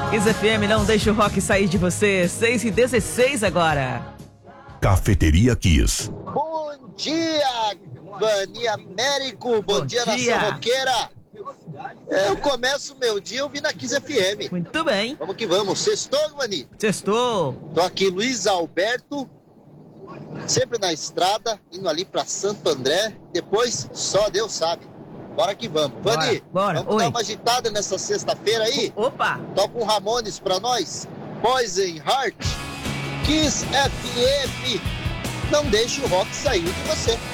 Kiss FM, não deixa o rock sair de você. 6h16 agora. Cafeteria Kiss. Bom dia, Vani Américo. Bom dia, nação roqueira. Eu começo meu dia ouvindo a Kiss FM. Muito bem. Vamos que vamos. Sextou, Vani? Sextou. Tô aqui, Luiz Alberto, sempre na estrada, indo ali pra Santo André. Depois, só Deus sabe. Bora que vamos. Vani, bora. Vamos dar uma agitada nessa sexta-feira aí? Opa! Toca um Ramones pra nós. Poison Heart. Kiss FM. Não deixe o rock sair de você.